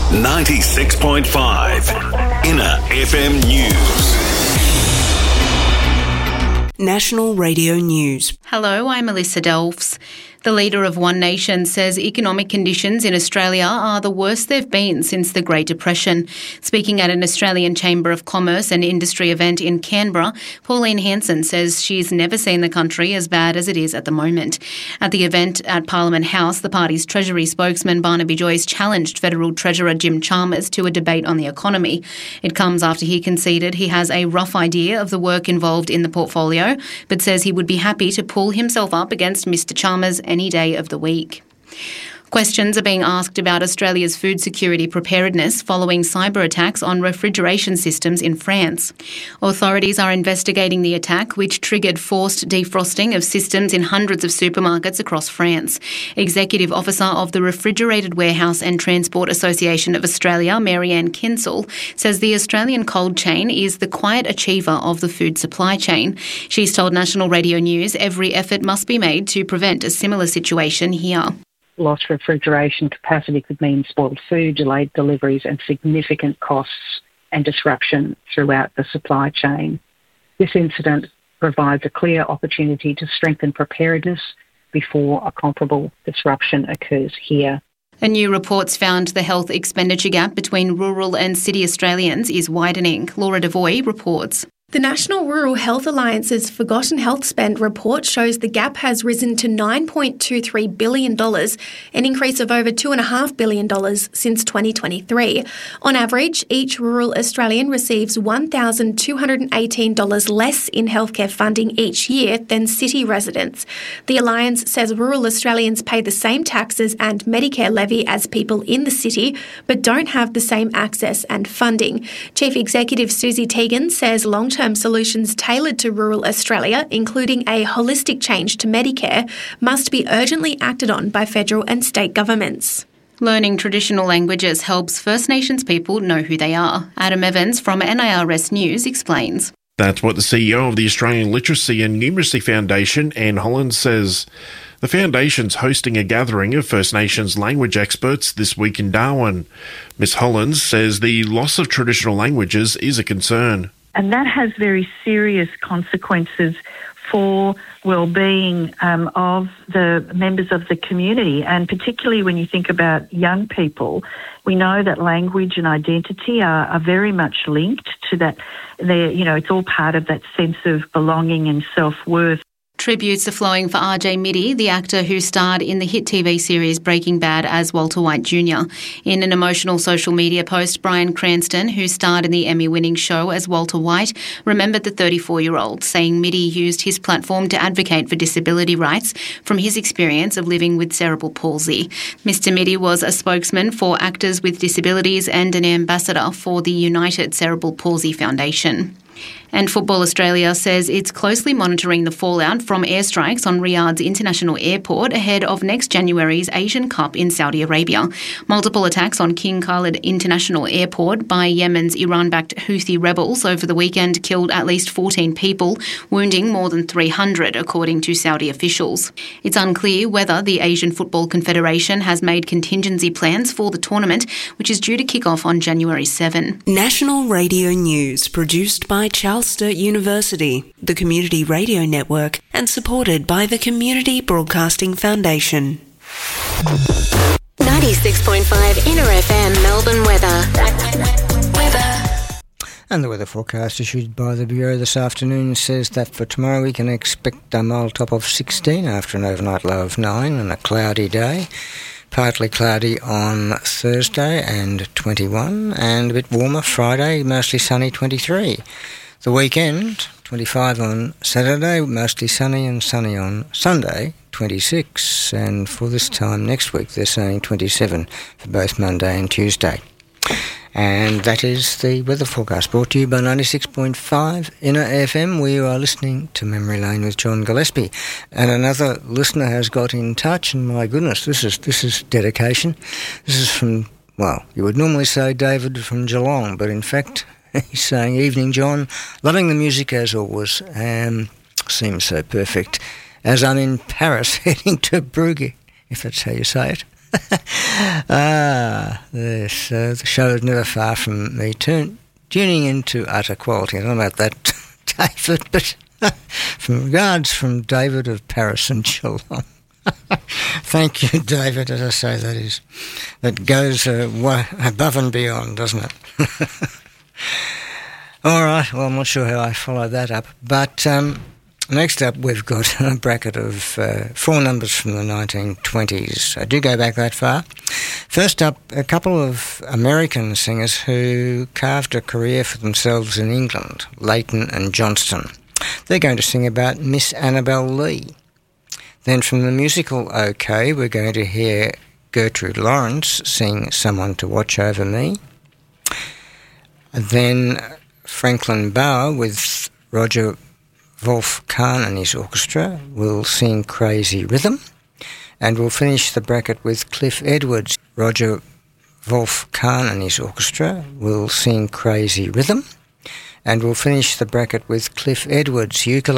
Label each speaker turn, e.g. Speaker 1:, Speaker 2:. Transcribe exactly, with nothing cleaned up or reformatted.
Speaker 1: ninety-six point five Inner F M News.
Speaker 2: National Radio News.
Speaker 3: Hello, I'm Melissa Delfs. The leader of One Nation says economic conditions in Australia are the worst they've been since the Great Depression. Speaking at an Australian Chamber of Commerce and Industry event in Canberra, Pauline Hanson says she's never seen the country as bad as it is at the moment. At the event at Parliament House, the party's Treasury spokesman Barnaby Joyce challenged Federal Treasurer Jim Chalmers to a debate on the economy. It comes after he conceded he has a rough idea of the work involved in the portfolio, but says he would be happy to pull himself up against Mr Chalmers any day of the week. Questions are being asked about Australia's food security preparedness following cyber attacks on refrigeration systems in France. Authorities are investigating the attack, which triggered forced defrosting of systems in hundreds of supermarkets across France. Executive Officer of the Refrigerated Warehouse and Transport Association of Australia, Marianne Kinsell, says the Australian cold chain is the quiet achiever of the food supply chain. She's told National Radio News every effort must be made to prevent a similar situation here.
Speaker 4: Lost refrigeration capacity could mean spoiled food, delayed deliveries and significant costs and disruption throughout the supply chain. This incident provides a clear opportunity to strengthen preparedness before a comparable disruption occurs here.
Speaker 3: A new report's found the health expenditure gap between rural and city Australians is widening. Laura Devoy reports.
Speaker 5: The National Rural Health Alliance's Forgotten Health Spend report shows the gap has risen to nine point two three billion dollars, an increase of over two point five billion dollars since twenty twenty-three. On average, each rural Australian receives one thousand two hundred eighteen dollars less in healthcare funding each year than city residents. The Alliance says rural Australians pay the same taxes and Medicare levy as people in the city, but don't have the same access and funding. Chief Executive Susie Teagan says long-term Long-term solutions tailored to rural Australia, including a holistic change to Medicare, must be urgently acted on by federal and state governments.
Speaker 3: Learning traditional languages helps First Nations people know who they are. Adam Evans from N I R S News explains.
Speaker 6: That's what the C E O of the Australian Literacy and Numeracy Foundation, Anne Hollands, says. The foundation's hosting a gathering of First Nations language experts this week in Darwin. Miss Hollands says the loss of traditional languages is a concern.
Speaker 7: And that has very serious consequences for well-being um, of the members of the community, and particularly when you think about young people. We know that language and identity are, are very much linked to that. They're, you know, it's all part of that sense of belonging and self-worth.
Speaker 3: Tributes are flowing for R J Middy, the actor who starred in the hit T V series Breaking Bad as Walter White Junior In an emotional social media post, Bryan Cranston, who starred in the Emmy-winning show as Walter White, remembered the thirty-four-year-old, saying Middy used his platform to advocate for disability rights from his experience of living with cerebral palsy. Mister Middy was a spokesman for actors with disabilities and an ambassador for the United Cerebral Palsy Foundation. And Football Australia says it's closely monitoring the fallout from airstrikes on Riyadh's international airport ahead of next January's Asian Cup in Saudi Arabia. Multiple attacks on King Khalid International Airport by Yemen's Iran-backed Houthi rebels over the weekend killed at least fourteen people, wounding more than three hundred, according to Saudi officials. It's unclear whether the Asian Football Confederation has made contingency plans for the tournament, which is due to kick off on January seventh.
Speaker 2: National Radio News, produced by Charles Sturt University, the Community Radio Network, and supported by the Community Broadcasting Foundation.
Speaker 8: ninety-six point five Inner F M Melbourne weather. Weather.
Speaker 9: And the weather forecast issued by the Bureau this afternoon says that for tomorrow we can expect a mild top of sixteen after an overnight low of nine and a cloudy day. Partly cloudy on Thursday and twenty-one, and a bit warmer Friday, mostly sunny twenty-three. The weekend, twenty-five on Saturday, mostly sunny, and sunny on Sunday, twenty-six. And for this time next week, they're saying twenty-seven for both Monday and Tuesday. And that is the weather forecast, brought to you by ninety-six point five Inner F M. We are listening to Memory Lane with John Gillespie. And another listener has got in touch, and my goodness, this is this is dedication. This is from, well, you would normally say David from Geelong, but in fact, he's saying, "Evening, John. Loving the music as always. Um, seems so perfect. As I'm in Paris heading to Brugge," if that's how you say it. ah, this, uh, the show is never far from me turn, tuning into utter quality. I don't know about that, David, but from regards from David of Paris and Geelong. Thank you, David. As I say, that is that goes uh, wa- above and beyond, doesn't it? All right. Well, I'm not sure how I follow that up, but um, next up we've got a bracket of uh, four numbers from the nineteen twenties. I do go back that far. First up, a couple of American singers who carved a career for themselves in England, Leighton and Johnston. They're going to sing about Miss Annabel Lee. Then from the musical OK, we're going to hear Gertrude Lawrence sing Someone to Watch Over Me. Then Franklin Bauer with Roger Wolf Kahn and his orchestra will sing Crazy Rhythm. And we'll finish the bracket with Cliff Edwards. Roger Wolf Kahn and his orchestra will sing Crazy Rhythm. And we'll finish the bracket with Cliff Edwards, ukulele.